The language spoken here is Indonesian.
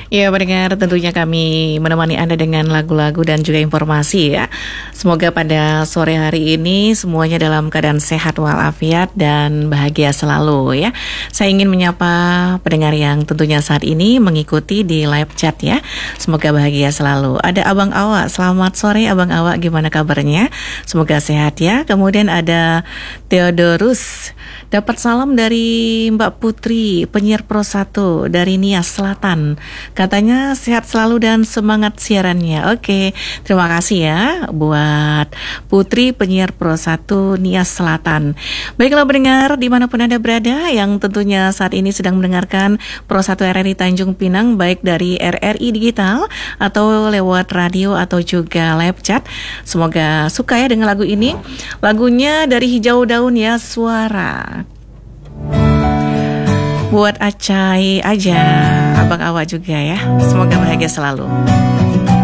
Ya, pendengar, tentunya kami menemani Anda dengan lagu-lagu dan juga informasi ya. Semoga pada sore hari ini semuanya dalam keadaan sehat walafiat dan bahagia selalu ya. Saya ingin menyapa pendengar yang tentunya saat ini mengikuti di live chat ya. Semoga bahagia selalu. Ada Abang Awak, selamat sore Abang Awak, gimana kabarnya? Semoga sehat ya. Kemudian ada Theodorus, dapat salam dari Mbak Putri, penyiar Pro 1 dari Nias Selatan. Katanya sehat selalu dan semangat siarannya. Oke, terima kasih ya buat Putri, penyiar Pro 1 Nias Selatan. Baiklah pendengar, dimanapun Anda berada yang tentunya saat ini sedang mendengarkan Pro 1 RRI Tanjung Pinang, baik dari RRI Digital atau lewat radio atau juga live chat. Semoga suka ya dengan lagu ini. Lagunya dari Hijau Daun ya, Suara. Buat Acai aja, Abang Awak juga ya. Semoga bahagia selalu.